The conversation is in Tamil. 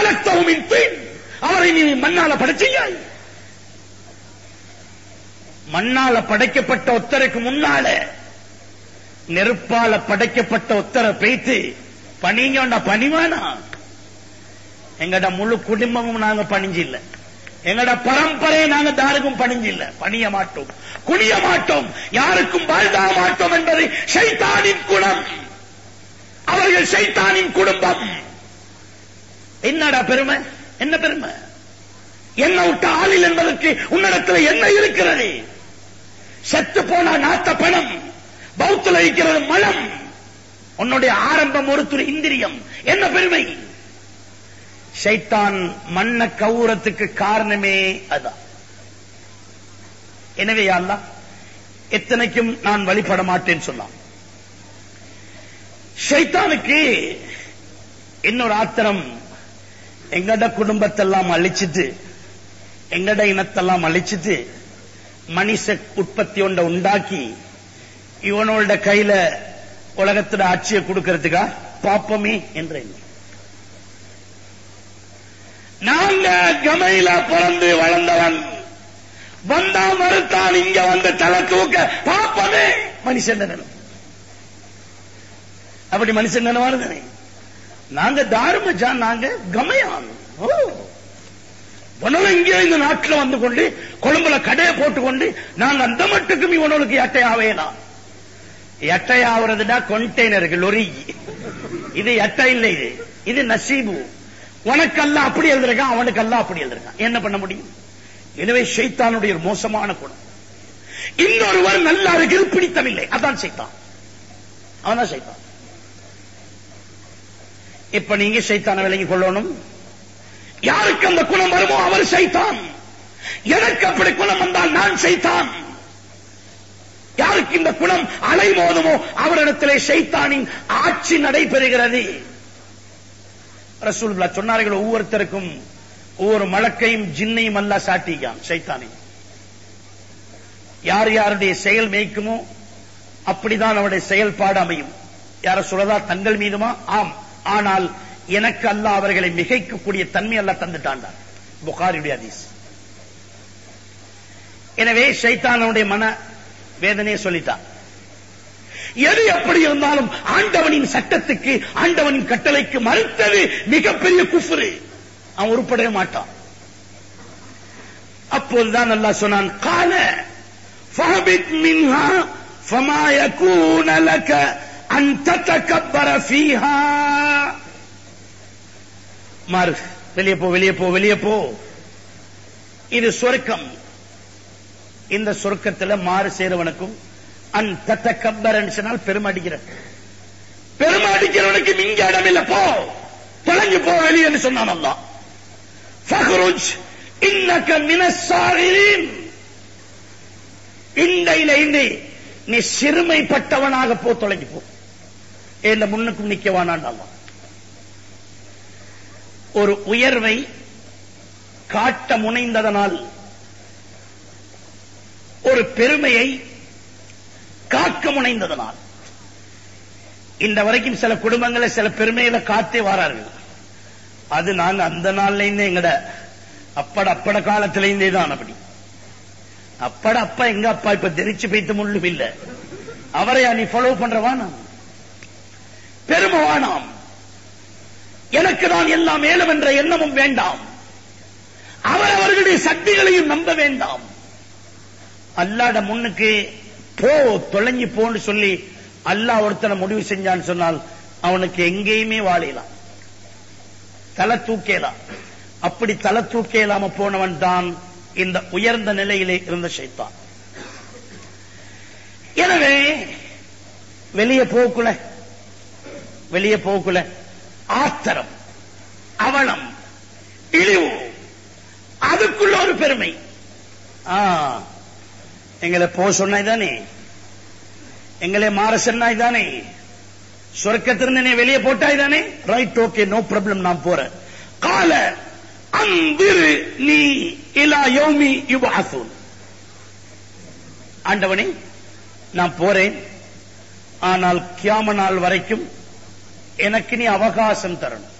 ஹலக்தஹு தீன், அவரை நீ மண்ணால படைச்சியாய். மண்ணால படைக்கப்பட்ட ஒத்தருக்கு முன்னால நெருப்பால படைக்கப்பட்ட ஒத்தரை பேய்த்து பணிங்க பணிவானா? எங்கட முழு குடும்பமும் நாங்க பணிஞ்சு இல்ல, எங்கட பரம்பரையை நாங்க யாருக்கும் பணிஞ்சு இல்ல, பணிய மாட்டோம், குனிய மாட்டோம், யாருக்கும் வாழ்தாக மாட்டோம் என்பது ஷைத்தானின் குணம். அவர்கள் ஷைத்தானின் குடும்பம். என்னடா பெருமை? என்ன பெருமை? என்ன விட்ட ஆளில் என்பதற்கு உன்னிடத்தில் என்ன இருக்கிறது? செத்து போனா நாத்த பணம், பௌத்துல இருக்கிறது மலம், உன்னுடைய ஆரம்பம் ஒரு துறை இந்திரியம். என்ன பெருமை? ஷைத்தான் மண்ண கவுரத்துக்கு காரணமே அதான். எனவே அல்லாஹ் எத்தனைக்கும் நான் வழிபட மாட்டேன்னு சொன்னான். ஷைத்தானுக்கு இன்னொரு ஆத்திரம், எங்கட குடும்பத்தெல்லாம் அழிச்சிட்டு, எங்கட இனத்தெல்லாம் அழிச்சிட்டு, மனுஷ உற்பத்தி ஒன்றை உண்டாக்கி இவனோட கையில உலகத்துல ஆட்சியை கொடுக்கிறதுக்கா பாப்பமே என்ற எண்ணம். நாங்க கமையில பிறந்து வளர்ந்தவன், வந்தா மறுத்தான் இங்க வந்து தலை தூக்க பாப்பமே மனுஷன் நினைவு. அப்படி மனுஷன் நினைவாரு. நாங்க தாருமஜான், நாங்க கமையான். இங்கே இந்த நாட்டில் வந்து கொண்டு கொழும்புல கடையை போட்டுக்கொண்டு நாங்க அந்த மட்டுக்கும் இவனுக்கு எட்டையாவேலாம். எட்டையாவதுடா கொண்டெய்னருக்கு லொரி. இது எட்டை இல்லை, இது நசீபு. உனக்கெல்லாம் அப்படி எழுதிருக்கான், அவனுக்கெல்லாம் அப்படி எழுதிருக்கான். என்ன பண்ண முடியும்? எனவே ஷைத்தானுடைய ஒரு மோசமான குணம். இன்னொருவர் நல்லா இருக்கிறது பிடித்தமில்லை, அதான் ஷைத்தான். அவன்தான் ஷைத்தான். இப்ப நீங்க ஷைத்தானை விலகிக் கொள்ளணும். யாருக்கு அந்த குணம் வருமோ அவர் ஷைத்தான். எனக்கு அப்படி குணம் வந்தால் நான் ஷைத்தான். யாருக்கு இந்த குணம் அலைமோதுமோ அவரிடத்திலே ஷைத்தானின் ஆட்சி நடைபெறுகிறது. ரசூலுல்லாஹ் சொன்னார்கள், ஒவ்வொருத்தருக்கும் ஒவ்வொரு மலக்கையும் ஜின்னையும் அல்லாஹ் சாட்டியான் ஷைத்தானை. யார் யாருடைய செயல் மேய்க்குமோ அப்படிதான் அவருடைய செயல்பாடு அமையும். யார சொல்லதா தங்கள் மீதுமா? ஆம். ஆனால் எனக்கு அல்லாஹ் அவர்களை மிகைக்கக்கூடிய தன்மை அல்லாஹ் தந்துட்டான். புகாரியுடைய ஹதீஸ். எனவே ஷைத்தானுடைய மன வேதனையை சொல்லிட்டான். எது எப்படி இருந்தாலும் ஆண்டவனின் சட்டத்துக்கு, ஆண்டவனின் கட்டளைக்கு மறுத்தது மிகப்பெரிய குஃப்ரு. அவன் உருப்படவே மாட்டான். அப்போதுதான் அல்லாஹ் சொன்னான், கால ஃபஹபித் மின்ஹா ஃபமா யகூன லக அன் ததகப்பர ஃபீஹா. மாறு, வெளியே போ, வெளியே போ, வெளியே போ. இது சொர்க்கம். இந்த சொர்க்கத்தில் மாறு சேருவனுக்கும் அன் ததகப்பர் சொன்னால் பெருமை அடிக்கிற, பெருமை அடிக்கிறவனுக்கு இங்க இடம் இல்ல, போ, தொலைஞ்சு போ வெளியே சொன்னான் அல்லாஹ். ஃபஹ்ருஜ் இன்னக மினஸ் ஸாகிரீன். இன்றையிலிருந்து நீ சிறுமைப்பட்டவனாக போ, தொலைஞ்சு போ, இந்த முன்னுக்கும் நிக்கவானான் அல்லாஹ். ஒரு உயர்வை காட்ட முனைந்ததனால், ஒரு பெருமையை காக்க முனைந்ததனால், இந்த வரைக்கும் சில குடும்பங்களை சில பெருமைகளை காத்தே வாரார்கள். அது நாங்க அந்த நாள்ல இருந்தே எங்கட அப்பட காலத்திலேருந்தே தான். அப்படி அப்பா எங்க அப்பா இப்ப தெரிச்சு பைத்து முள்ளும் இல்ல, அவரை நீ ஃபாலோ பண்றவானா? பெருமை வானாம். எனக்கு தான் எல்லாம் மேலும் என்ற எண்ணமும் வேண்டாம். அவர்களுடைய சக்திகளையும் நம்ப வேண்டாம். அல்லாஹ்ட முன்னுக்கு போ, தொலைஞ்சு போன்னு சொல்லி அல்லாஹ் ஒருத்தனை முடிவு செஞ்சான்னு சொன்னால் அவனுக்கு எங்கேயுமே வாழலாம், தலை தூக்கலாம். அப்படி தலை தூக்கலாம போனவன் தான் இந்த உயர்ந்த நிலையிலே இருந்த ஷைத்தான். எனவே வெளியே போக்குல ஆத்திரம், அவலம், இழிவு, அதுக்குள்ள ஒரு பெருமை. எங்களை போ சொன்னாய் தானே, எங்களை மாற சொன்னாய் தானே, சொர்க்கத்திலிருந்து வெளியே போட்டாய் தானே, ரைட், ஓகே, நோ ப்ராப்ளம், நான் போறேன். கால அந்திரு நீ இலா யௌமி யுபஅஸூன். ஆண்டவனே நான் போறேன், ஆனால் கியாம நாள் வரைக்கும் எனக்கு நீ அவகாசம் தரணும்.